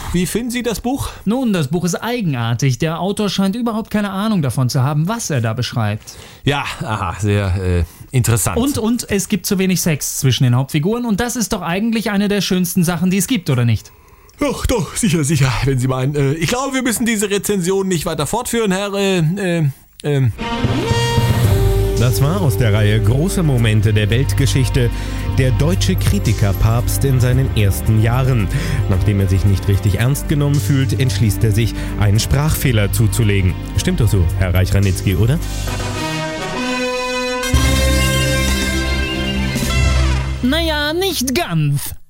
wie finden Sie das Buch? Nun, das Buch ist eigenartig. Der Autor scheint überhaupt keine Ahnung davon zu haben, was er da beschreibt. Ja, aha, sehr interessant. Und es gibt zu wenig Sex zwischen den Hauptfiguren und das ist doch eigentlich eine der schönsten Sachen, die es gibt, oder nicht? Doch, sicher, wenn Sie meinen. Ich glaube, wir müssen diese Rezension nicht weiter fortführen, Herr, Das war aus der Reihe Große Momente der Weltgeschichte der deutsche Kritikerpapst in seinen ersten Jahren. Nachdem er sich nicht richtig ernst genommen fühlt, entschließt er sich, einen Sprachfehler zuzulegen. Stimmt doch so, Herr Reich-Ranitzky, oder? Naja, nicht ganz.